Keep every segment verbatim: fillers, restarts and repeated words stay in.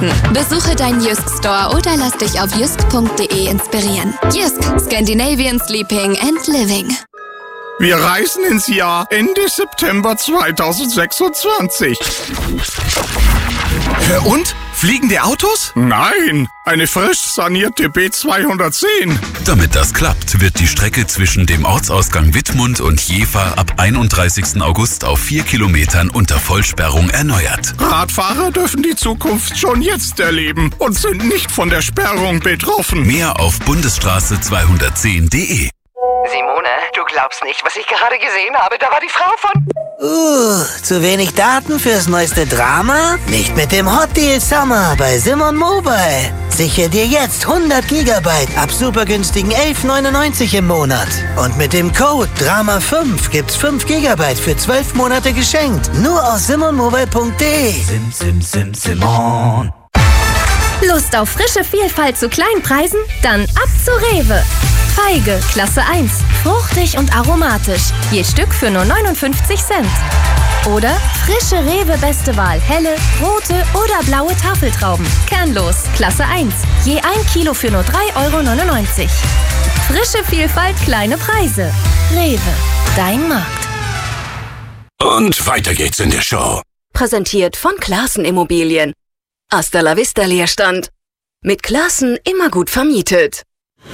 Weihnachten. Besuche deinen Jysk Store oder lass dich auf jysk punkt de inspirieren. Jysk, Scandinavian Sleeping and Living. Wir reisen ins Jahr Ende September zweitausendsechsundzwanzig. Und? Fliegende Autos? Nein, eine frisch sanierte B zweihundertzehn. Damit das klappt, wird die Strecke zwischen dem Ortsausgang Wittmund und Jever ab einunddreißigsten August auf vier Kilometern unter Vollsperrung erneuert. Radfahrer dürfen die Zukunft schon jetzt erleben und sind nicht von der Sperrung betroffen. Mehr auf bundesstraße zweihundertzehn punkt de. Simone, du glaubst nicht, was ich gerade gesehen habe. Da war die Frau von... Uh, zu wenig Daten fürs neueste Drama? Nicht mit dem Hot Deal Summer bei Simon Mobile. Sichere dir jetzt hundert Gigabyte ab super günstigen elf neunundneunzig im Monat. Und mit dem Code Drama fünf gibt's fünf Gigabyte für zwölf Monate geschenkt. Nur auf simon mobile punkt de. Sim, sim, sim, Simon. Lust auf frische Vielfalt zu kleinen Preisen? Dann ab zu Rewe. Feige, Klasse eins. Fruchtig und aromatisch. Je Stück für nur neunundfünfzig Cent. Oder frische Rewe Beste Wahl. Helle, rote oder blaue Tafeltrauben. Kernlos, Klasse eins. Je ein Kilo für nur drei Euro neunundneunzig. Frische Vielfalt, kleine Preise. Rewe, dein Markt. Und weiter geht's in der Show. Präsentiert von Classen Immobilien. Hasta la vista Leerstand. Mit Classen immer gut vermietet.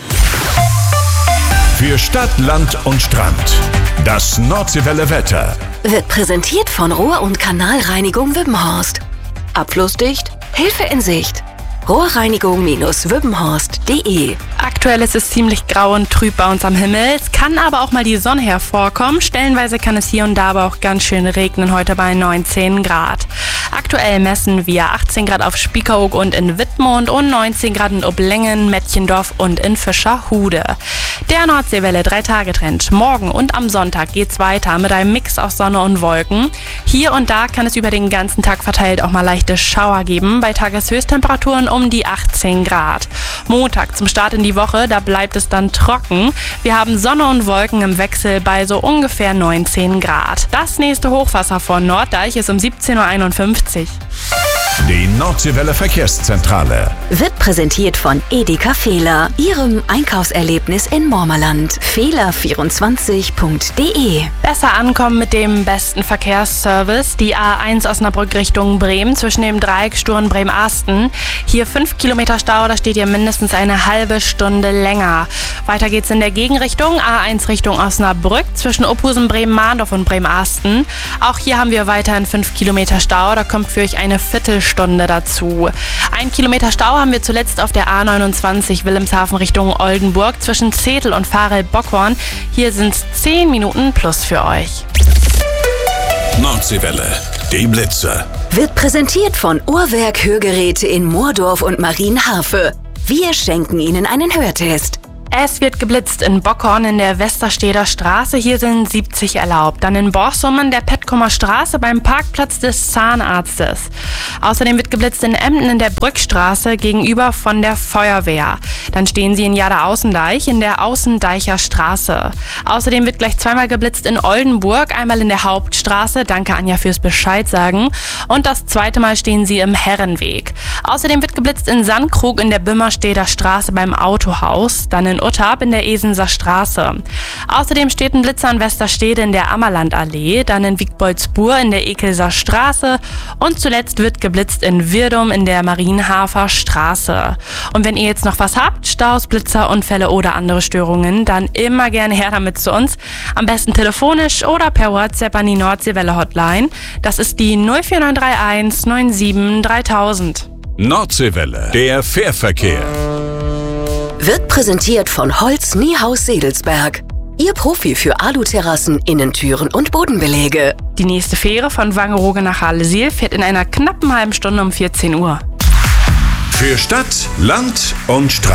Für Stadt, Land und Strand. Das Nordseewelle Wetter. Wird präsentiert von Rohr- und Kanalreinigung Wippenhorst. Abflussdicht, Hilfe in Sicht. Rohrreinigung Wippenhorst punkt de. Aktuell ist es ziemlich grau und trüb bei uns am Himmel. Es kann aber auch mal die Sonne hervorkommen. Stellenweise kann es hier und da aber auch ganz schön regnen, heute bei neunzehn Grad. Aktuell messen wir achtzehn Grad auf Spiekeroog und in Wittmund und neunzehn Grad in Oblingen, Mettchendorf und in Fischerhude. Der Nordseewelle drei-Tage-Trend. Morgen und am Sonntag geht's weiter mit einem Mix aus Sonne und Wolken. Hier und da kann es über den ganzen Tag verteilt auch mal leichte Schauer geben, bei Tageshöchsttemperaturen um die achtzehn Grad. Montag zum Start in die Woche, da bleibt es dann trocken. Wir haben Sonne und Wolken im Wechsel bei so ungefähr neunzehn Grad. Das nächste Hochwasser vor Norddeich ist um siebzehn Uhr einundfünfzig. Die Nordseewelle Verkehrszentrale wird präsentiert von Edeka Fehler, Ihrem Einkaufserlebnis in Mormerland. Fehler vierundzwanzig punkt de. Besser ankommen mit dem besten Verkehrsservice. Die A eins Osnabrück Richtung Bremen zwischen dem Dreieck Sturen-Bremen-Asten. Hier fünf Kilometer Stau, da steht ihr mindestens eine halbe Stunde länger. Weiter geht's in der Gegenrichtung. A eins Richtung Osnabrück zwischen Ophusen, Bremen-Mahndorf und Bremen-Asten. Auch hier haben wir weiterhin fünf Kilometer Stau. Da kommt für euch eine Viertelstunde dazu. Ein Kilometer Stau haben wir zuletzt auf der A neunundzwanzig Wilhelmshaven Richtung Oldenburg zwischen Zetel und Farel-Bockhorn. Hier sind es zehn Minuten plus für euch. Nordseewelle, die Blitzer. Wird präsentiert von Uhrwerk Hörgeräte in Moordorf und Marienharfe. Wir schenken Ihnen einen Hörtest. Es wird geblitzt in Bockhorn in der Westersteder Straße. Hier sind siebzig erlaubt. Dann in Borsummen der Petkomer Straße beim Parkplatz des Zahnarztes. Außerdem wird geblitzt in Emden in der Brückstraße gegenüber von der Feuerwehr. Dann stehen Sie in Jada-Außendeich in der Außendeicher Straße. Außerdem wird gleich zweimal geblitzt in Oldenburg. Einmal in der Hauptstraße. Danke Anja fürs Bescheid sagen. Und das zweite Mal stehen Sie im Herrenweg. Außerdem wird geblitzt in Sandkrug in der Bümmersteder Straße beim Autohaus. Dann in Uttarp in der Esenser Straße. Außerdem steht ein Blitzer in Westerstede in der Ammerlandallee, dann in Wiegboldsburg in der Ekelser Straße und zuletzt wird geblitzt in Wirdum in der Marienhafer Straße. Und wenn ihr jetzt noch was habt, Staus, Blitzer, Unfälle oder andere Störungen, dann immer gerne her damit zu uns. Am besten telefonisch oder per WhatsApp an die Nordseewelle Hotline. Das ist die null vier neun drei eins neun sieben dreitausend. Nordseewelle, der Fährverkehr. Wird präsentiert von Holz Niehaus Sedelsberg. Ihr Profi für Aluterrassen, Innentüren und Bodenbeläge. Die nächste Fähre von Wangerooge nach Harlesiel fährt in einer knappen halben Stunde um vierzehn Uhr. Für Stadt, Land und Strand.